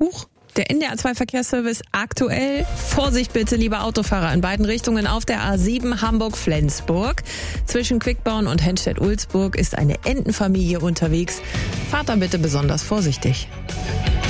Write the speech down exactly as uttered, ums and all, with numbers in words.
Huch. Der N D R zwei Verkehrsservice aktuell. Vorsicht bitte, liebe Autofahrer, in beiden Richtungen auf der A sieben Hamburg-Flensburg. Zwischen Quickborn und Henstedt-Ulzburg ist eine Entenfamilie unterwegs. Fahrt da bitte besonders vorsichtig.